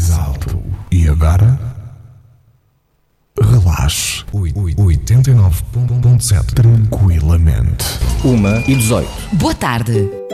mais alto. E agora? Relaxe. 89.7. Tranquilamente. 1h18. Boa tarde.